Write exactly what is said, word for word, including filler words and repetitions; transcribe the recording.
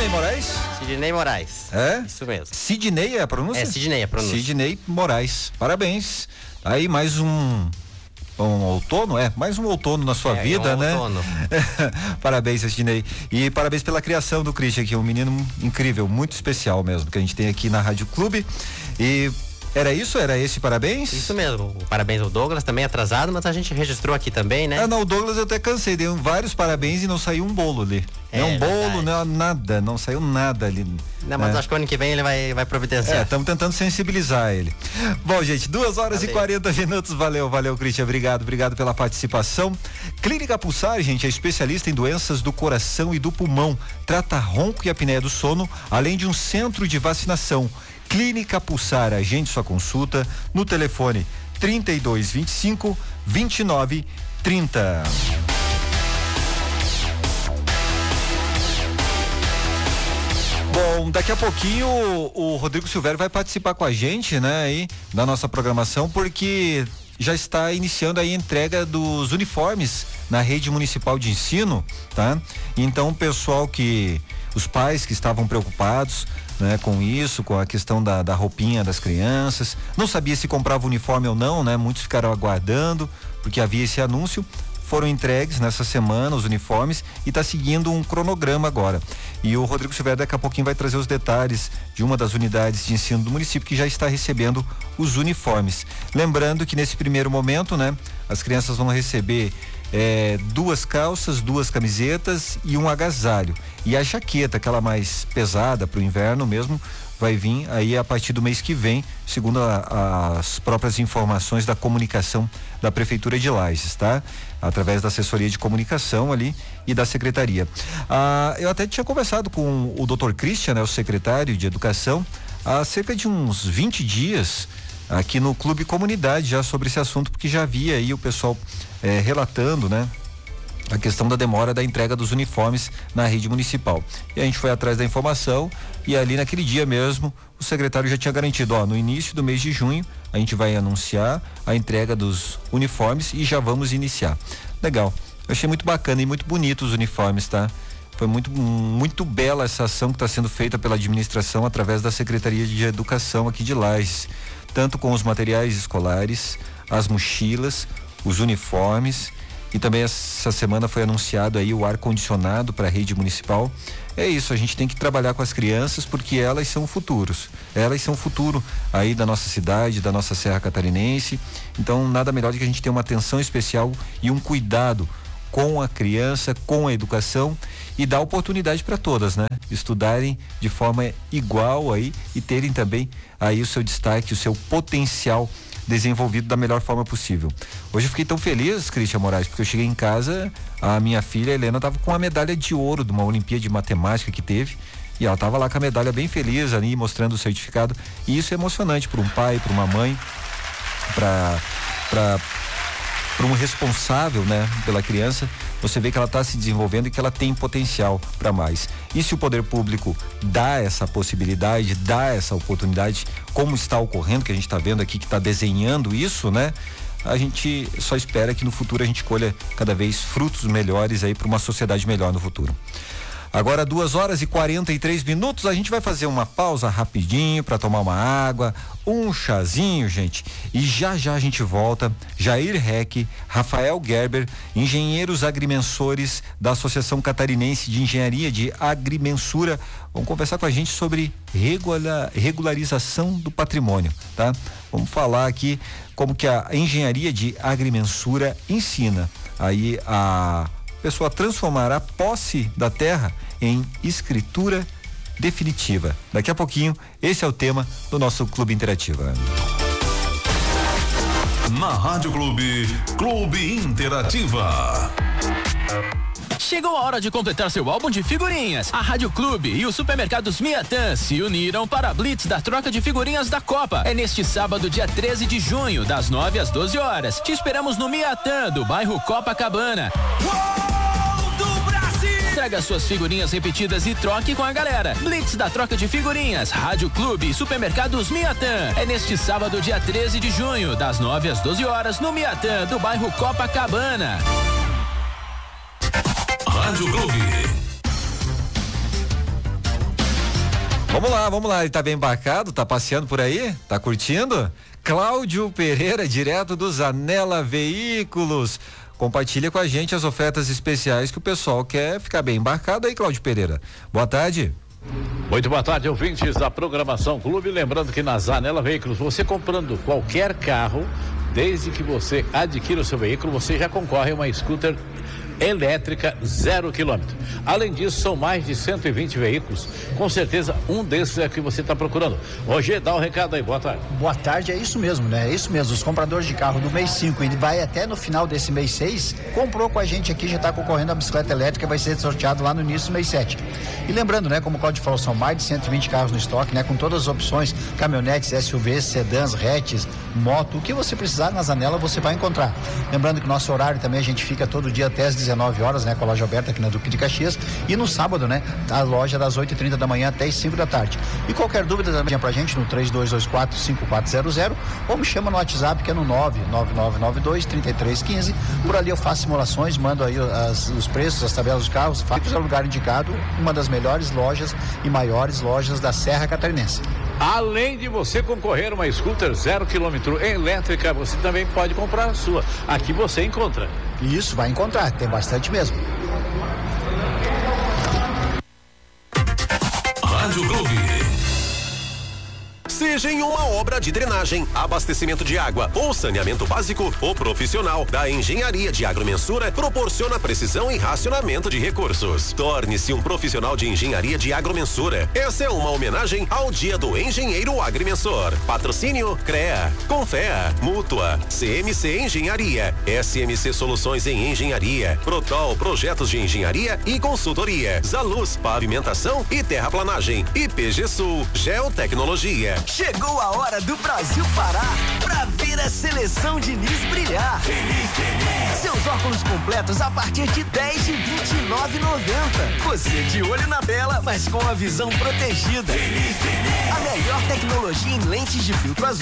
Sidney Moraes? Sidney Moraes. É? Isso mesmo. Sidney é a pronúncia? É, Sidney é a pronúncia. Sidney Moraes. Parabéns. Aí mais um um outono, é, mais um outono na sua é, vida, é um né? outono. Parabéns, Sidney. E parabéns pela criação do Christian, que é um menino incrível, muito especial mesmo, que a gente tem aqui na Rádio Clube. E era isso? Era esse parabéns? Isso mesmo. O parabéns ao Douglas, também atrasado, mas a gente registrou aqui também, né? Ah, não, o Douglas eu até cansei, dei vários parabéns e não saiu um bolo ali. É, não um bolo, verdade. não, nada, não saiu nada ali. Não, mas é. acho que o ano que vem ele vai, vai providenciar. É, estamos tentando sensibilizar ele. Bom, gente, duas horas valeu. E quarenta minutos, valeu, valeu, Christian, obrigado, obrigado pela participação. Clínica Pulsar, gente, é especialista em doenças do coração e do pulmão, trata ronco e apneia do sono, além de um centro de vacinação. Clínica Pulsar, agende sua consulta no telefone trinta e dois, vinte e cinco, vinte e nove, trinta. Bom, daqui a pouquinho o, o Rodrigo Silvério vai participar com a gente, né, aí, da nossa programação, porque já está iniciando aí a entrega dos uniformes na rede municipal de ensino, tá? Então o pessoal que, os pais que estavam preocupados, né, com isso, com a questão da, da roupinha das crianças, não sabia se comprava uniforme ou não, né? Muitos ficaram aguardando, porque havia esse anúncio. Foram entregues nessa semana os uniformes e está seguindo um cronograma agora. E o Rodrigo Silvério daqui a pouquinho vai trazer os detalhes de uma das unidades de ensino do município que já está recebendo os uniformes. Lembrando que nesse primeiro momento, né, as crianças vão receber é, duas calças, duas camisetas e um agasalho. E a jaqueta, aquela mais pesada para o inverno mesmo, vai vir aí a partir do mês que vem, segundo a, as próprias informações da comunicação da Prefeitura de Lages, tá? Através da assessoria de comunicação ali e da secretaria. Ah, eu até tinha conversado com o doutor Christian, né, o secretário de Educação, há cerca de uns vinte dias aqui no Clube Comunidade já sobre esse assunto, porque já havia aí o pessoal eh, relatando, né? A questão da demora da entrega dos uniformes na rede municipal. E a gente foi atrás da informação e ali naquele dia mesmo o secretário já tinha garantido, ó, no início do mês de junho a gente vai anunciar a entrega dos uniformes e já vamos iniciar. Legal. Eu achei muito bacana e muito bonito os uniformes, tá? Foi muito, muito bela essa ação que está sendo feita pela administração através da Secretaria de Educação aqui de Lages, tanto com os materiais escolares, as mochilas, os uniformes. E também essa semana foi anunciado aí o ar-condicionado para a rede municipal. É isso, a gente tem que trabalhar com as crianças porque elas são futuros. Elas são o futuro aí da nossa cidade, da nossa Serra Catarinense. Então, nada melhor do que a gente ter uma atenção especial e um cuidado com a criança, com a educação e dar oportunidade para todas, né? Estudarem de forma igual aí e terem também aí o seu destaque, o seu potencial desenvolvido da melhor forma possível. Hoje eu fiquei tão feliz, Christian Moraes, porque eu cheguei em casa, a minha filha Helena estava com a medalha de ouro de uma Olimpíada de Matemática que teve, e ela estava lá com a medalha bem feliz ali, mostrando o certificado, e isso é emocionante para um pai, para uma mãe, para para para um responsável, né, pela criança. Você vê que ela está se desenvolvendo e que ela tem potencial para mais. E se o poder público dá essa possibilidade, dá essa oportunidade, como está ocorrendo, que a gente está vendo aqui que está desenhando isso, né? A gente só espera que no futuro a gente colha cada vez frutos melhores aí para uma sociedade melhor no futuro. Agora duas horas e quarenta e três minutos, a gente vai fazer uma pausa rapidinho para tomar uma água, um chazinho, gente, e já já a gente volta. Jair Heck, Rafael Gerber, engenheiros agrimensores da Associação Catarinense de Engenharia de Agrimensura, vão conversar com a gente sobre regular, regularização do patrimônio, tá? Vamos falar aqui como que a engenharia de agrimensura ensina aí a pessoa transformar a posse da terra em escritura definitiva. Daqui a pouquinho, esse é o tema do nosso Clube Interativa. Na Rádio Clube, Clube Interativa. Chegou a hora de completar seu álbum de figurinhas. A Rádio Clube e os supermercados Miatã se uniram para a Blitz da troca de figurinhas da Copa. É neste sábado, dia treze de junho, das nove às doze horas. Te esperamos no Miatã, do bairro Copacabana. Uou, do Brasil! Traga suas figurinhas repetidas e troque com a galera. Blitz da troca de figurinhas, Rádio Clube e supermercados Miatã. É neste sábado, dia treze de junho, das nove às doze horas, no Miatã, do bairro Copacabana. Rádio Clube. Vamos lá, vamos lá, ele tá bem embarcado, tá passeando por aí? Tá curtindo? Cláudio Pereira, direto do Zanella Veículos. Compartilha com a gente as ofertas especiais que o pessoal quer ficar bem embarcado aí, Cláudio Pereira. Boa tarde. Muito boa tarde, ouvintes da programação Clube. Lembrando que na Zanella Veículos, você comprando qualquer carro, desde que você adquira o seu veículo, você já concorre a uma scooter elétrica zero quilômetro. Além disso, são mais de cento e vinte veículos. Com certeza, um desses é que você está procurando. Roger, dá o um recado aí. Boa tarde. Boa tarde, é isso mesmo, né? É isso mesmo. Os compradores de carro do mês cinco e vai até no final desse mês seis, comprou com a gente aqui, já está concorrendo a bicicleta elétrica, vai ser sorteado lá no início do mês sete. E lembrando, né? Como o Cláudio falou, são mais de cento e vinte carros no estoque, né? Com todas as opções, caminhonetes, S U Vs, sedãs, hatches, moto, o que você precisar na Zanella você vai encontrar. Lembrando que nosso horário também a gente fica todo dia até às dezenove horas, né? Com a loja aberta aqui na Duque de Caxias, e no sábado, né? A loja das oito e trinta da manhã até as cinco da tarde. E qualquer dúvida também pra gente no três dois dois quatro, cinco quatro zero zero ou me chama no WhatsApp que é no nove nove nove nove dois, três três um cinco. Por ali eu faço simulações, mando aí as, os preços, as tabelas dos carros, faço o lugar indicado, uma das melhores lojas e maiores lojas da Serra Catarinense. Além de você concorrer a uma scooter zero quilômetro elétrica, você também pode comprar a sua. Aqui você encontra. Isso, vai encontrar, tem bastante mesmo. Rádio Clube. Seja em uma obra de drenagem, abastecimento de água ou saneamento básico, o profissional da Engenharia de Agromensura proporciona precisão e racionamento de recursos. Torne-se um profissional de Engenharia de Agromensura. Essa é uma homenagem ao Dia do Engenheiro Agrimensor. Patrocínio CREA, Confea, Mútua, C M C Engenharia, S M C Soluções em Engenharia, Protol Projetos de Engenharia e Consultoria, Zaluz Pavimentação e Terraplanagem, I P G Sul Geotecnologia. Chegou a hora do Brasil parar pra ver a seleção Diniz brilhar. Feliz, feliz. Seus óculos completos a partir de dez e vinte e nove e noventa. Você de olho na tela, mas com a visão protegida. Feliz, feliz. A melhor tecnologia em lentes de filtro azul